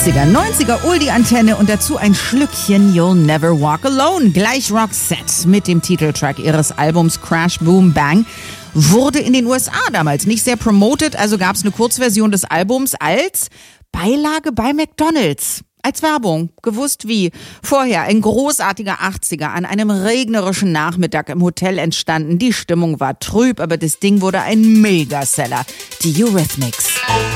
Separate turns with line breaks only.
80er, 90er Oldie-Antenne und dazu ein Schlückchen You'll Never Walk Alone. Gleich Roxette mit dem Titeltrack ihres Albums Crash Boom Bang. Wurde in den USA damals nicht sehr promoted, also gab es eine Kurzversion des Albums als Beilage bei McDonald's. Als Werbung, gewusst wie. Vorher ein großartiger 80er an einem regnerischen Nachmittag im Hotel entstanden. Die Stimmung war trüb, aber das Ding wurde ein Megaseller. Die Eurythmics.